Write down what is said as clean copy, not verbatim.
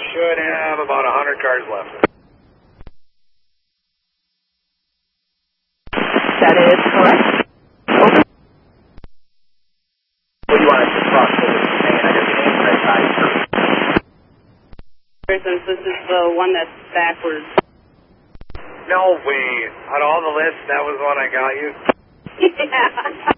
should have about 100 cars left. That is correct. Okay. What do you want us to cross over the main? I got the main right side. This is the one that's backwards. No way. Out of all the lists, that was one I got you? Yeah.